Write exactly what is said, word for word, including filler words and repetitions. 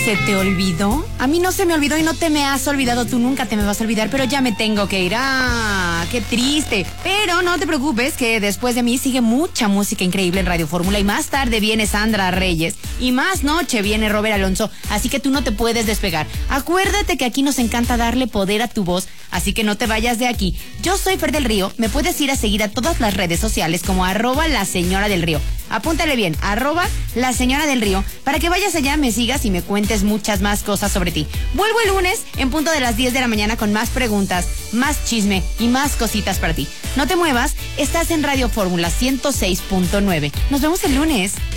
¿Se te olvidó? A mí no se me olvidó y no te me has olvidado. Tú nunca te me vas a olvidar, pero ya me tengo que ir. ¡Ah! ¡Qué triste! Pero no te preocupes, que después de mí sigue mucha música increíble en Radio Fórmula. Y más tarde viene Sandra Reyes. Y más noche viene Robert Alonso. Así que tú no te puedes despegar. Acuérdate que aquí nos encanta darle poder a tu voz. Así que no te vayas de aquí. Yo soy Fer del Río. Me puedes ir a seguir a todas las redes sociales como arroba la señora del río. Apúntale bien, arroba la señora del río, para que vayas allá, me sigas y me cuentes muchas más cosas sobre ti. Vuelvo el lunes en punto de las diez de la mañana con más preguntas, más chisme y más cositas para ti. No te muevas, estás en Radio Fórmula ciento seis punto nueve. Nos vemos el lunes.